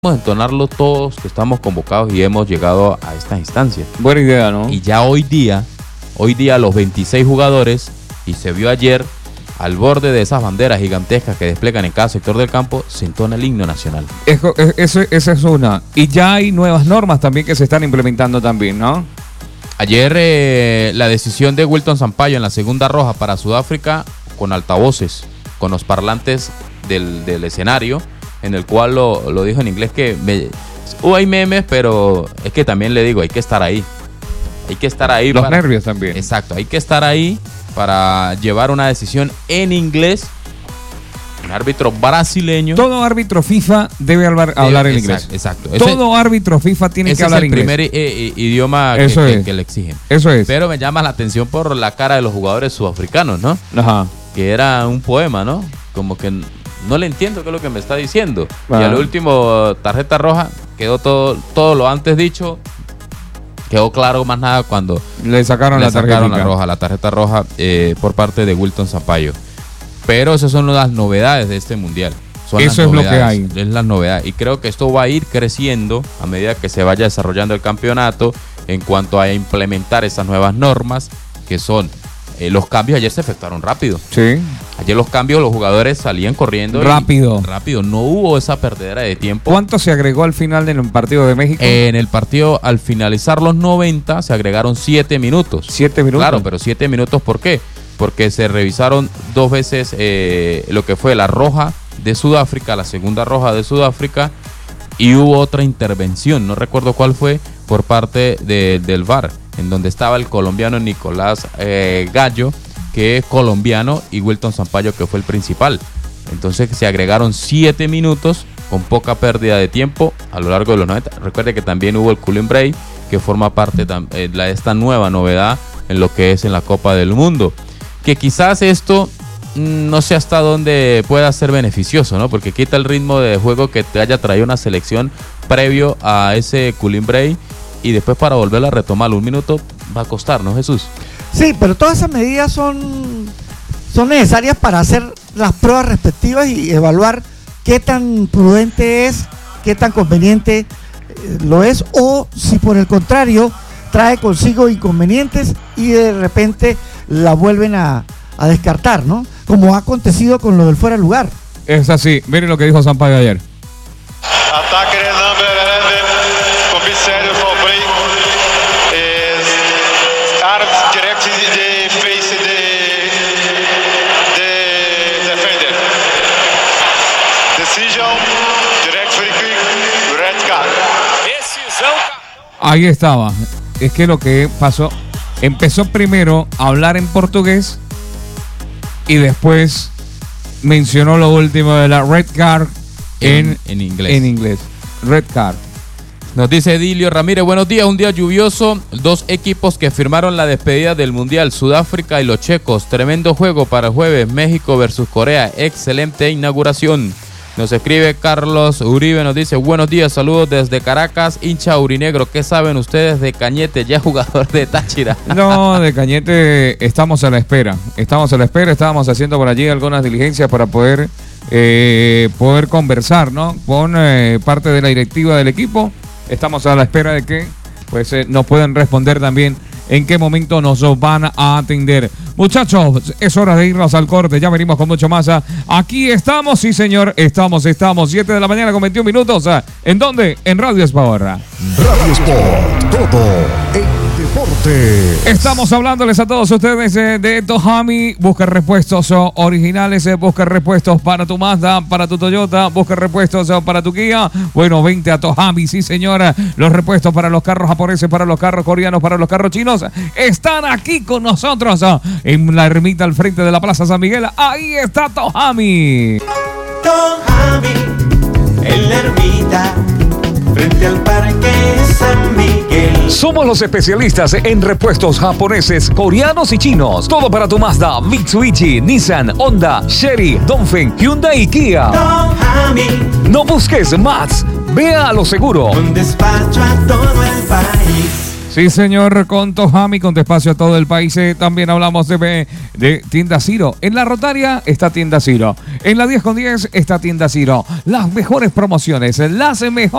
Vamos a entonarlo todos que estamos convocados y hemos llegado a estas instancias. Buena idea, ¿no? Y ya hoy día los 26 jugadores, y se vio ayer, al borde de esas banderas gigantescas que despliegan en cada sector del campo, se entona el himno nacional. Esa es una. Y ya hay nuevas normas también que se están implementando también, ¿no? Ayer la decisión de Wilton Sampaio en la segunda roja para Sudáfrica, con altavoces, con los parlantes del escenario, en el cual lo dijo en inglés que hay memes, pero es que también le digo, hay que estar ahí. Hay que estar ahí. Los nervios también. Exacto, hay que estar ahí para llevar una decisión en inglés. Un árbitro brasileño. Todo árbitro FIFA debe hablar el inglés. Exacto. Todo árbitro FIFA tiene que hablar inglés. Ese es el primer idioma que le exigen. Eso es. Pero me llama la atención por la cara de los jugadores sudafricanos, ¿no? Ajá. Que era un poema, ¿no? Como que no le entiendo qué es lo que me está diciendo. Ajá. Y al último, tarjeta roja, quedó todo lo antes dicho. Quedó claro más nada cuando le sacaron la tarjeta roja por parte de Wilton Sampaio. Pero esas son las novedades de este mundial. Eso es lo que hay. Es la novedad. Y creo que esto va a ir creciendo a medida que se vaya desarrollando el campeonato en cuanto a implementar esas nuevas normas que son los cambios. Ayer se efectuaron rápido. Sí. Ayer los cambios, los jugadores salían corriendo. Rápido. No hubo esa perdedera de tiempo. ¿Cuánto se agregó al final del partido de México? En el partido, al finalizar los 90, se agregaron 7 minutos. 7 minutos. Claro, pero 7 minutos, ¿por qué? Porque se revisaron 2 veces lo que fue la roja de Sudáfrica, la segunda roja de Sudáfrica, y hubo otra intervención, no recuerdo cuál fue, por parte del VAR, en donde estaba el colombiano Nicolás Gallo, que es colombiano, y Wilton Sampaio, que fue el principal. Entonces se agregaron 7 minutos con poca pérdida de tiempo a lo largo de los 90. Recuerde que también hubo el cooling break, que forma parte de esta nueva novedad en lo que es en la Copa del Mundo. Que quizás esto no sé hasta dónde pueda ser beneficioso, ¿no? Porque quita el ritmo de juego que te haya traído una selección previo a ese cooling break, y después para volverla a retomar 1 minuto va a costar, ¿no, Jesús? Sí, pero todas esas medidas son necesarias para hacer las pruebas respectivas y evaluar qué tan prudente es, qué tan conveniente lo es, o si por el contrario trae consigo inconvenientes y de repente la vuelven a descartar, ¿no? Como ha acontecido con lo del fuera de lugar. Es así, miren lo que dijo Sampaio ayer. Ataque de number 11, comissário Fabri, arms direct the face the defender. Decision, direct free kick, red card. Ahí estaba. Es que lo que pasó, empezó primero a hablar en portugués y después mencionó lo último de la red card en inglés. En inglés. Red card. Nos dice Edilio Ramírez, buenos días, un día lluvioso, 2 equipos que firmaron la despedida del Mundial, Sudáfrica y los checos. Tremendo juego para el jueves, México versus Corea, excelente inauguración. Nos escribe Carlos Uribe, nos dice, buenos días, saludos desde Caracas, hincha aurinegro. ¿Qué saben ustedes de Cañete, ya jugador de Táchira? No, de Cañete estamos a la espera. Estábamos haciendo por allí algunas diligencias para poder conversar, ¿no? Con parte de la directiva del equipo. Estamos a la espera de que nos puedan responder también en qué momento nos van a atender. Muchachos, es hora de irnos al corte. Ya venimos con mucho más. Aquí estamos, sí señor, estamos. 7 de la mañana con 21 minutos. ¿En dónde? En Radio Sport. Radio Sport, todo en deporte. Estamos hablándoles a todos ustedes de Tohami. Busca repuestos originales, busca repuestos para tu Mazda, para tu Toyota, busca repuestos para tu Kia. Bueno, vente a Tohami, sí señora. Los repuestos para los carros japoneses, para los carros coreanos, para los carros chinos, están aquí con nosotros en la ermita al frente de la Plaza San Miguel. Ahí está Tohami. Tohami, en la ermita, frente al Parque San Miguel. Somos los especialistas en repuestos japoneses, coreanos y chinos. Todo para tu Mazda, Mitsubishi, Nissan, Honda, Chery, Dongfeng, Hyundai y Kia. Tohami, no busques más, vea a lo seguro. Un despacho a todo el país. Sí, señor, con Tohami, con despacio a todo el país. También hablamos de Tienda Ciro. En la Rotaria está Tienda Ciro. En la 10 con 10 está Tienda Ciro. Las mejores promociones, las mejores